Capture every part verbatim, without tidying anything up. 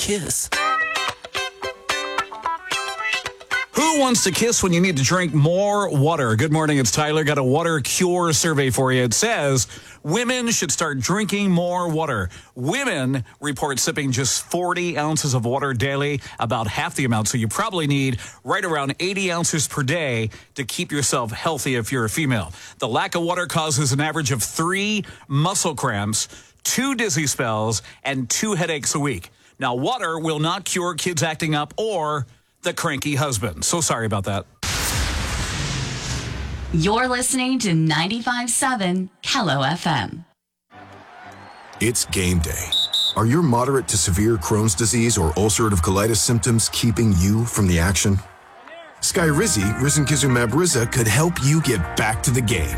kiss. Who wants to kiss when you need to drink more water? Good morning, it's Tyler. Got a water cure survey for you. It says women should start drinking more water. Women report sipping just forty ounces of water daily, about half the amount. So you probably need right around eighty ounces per day to keep yourself healthy if you're a female. The lack of water causes an average of three muscle cramps, two dizzy spells, and two headaches a week. Now, water will not cure kids acting up or the cranky husband. So sorry about that. You're listening to ninety-five point seven Kello F M. It's game day. Are your moderate to severe Crohn's disease or ulcerative colitis symptoms keeping you from the action? Skyrizi, risankizumab Riza, could help you get back to the game.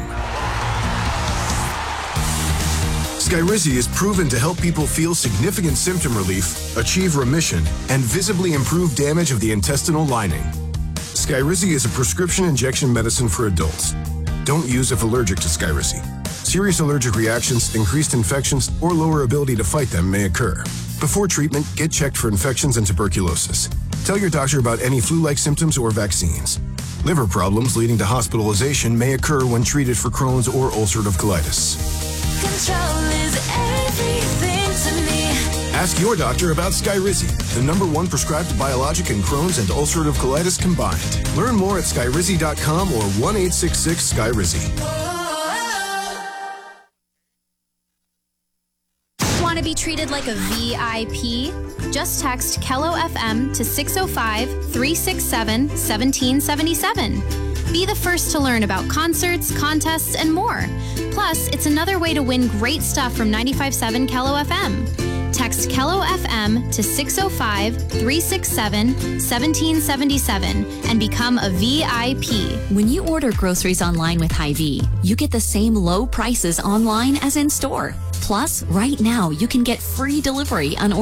Skyrizi is proven to help people feel significant symptom relief, achieve remission, and visibly improve damage of the intestinal lining. Skyrizi is a prescription injection medicine for adults. Don't use if allergic to Skyrizi. Serious allergic reactions, increased infections, or lower ability to fight them may occur. Before treatment, get checked for infections and tuberculosis. Tell your doctor about any flu-like symptoms or vaccines. Liver problems leading to hospitalization may occur when treated for Crohn's or ulcerative colitis. Control is everything to me. Ask your doctor about Skyrizi, the number one prescribed biologic in Crohn's and ulcerative colitis combined. Learn more at skyrizi dot com or one eight six six Skyrizi. Want to be treated like a V I P? Just text Kello F M to six oh five, three six seven, one seven seven seven. Be the first to learn about concerts, contests, and more. Plus, it's another way to win great stuff from ninety-five point seven Kello F M. Text Kello F M to six oh five, three six seven, one seven seven seven and become a V I P. When you order groceries online with Hy-Vee, you get the same low prices online as in store. Plus, right now, you can get free delivery on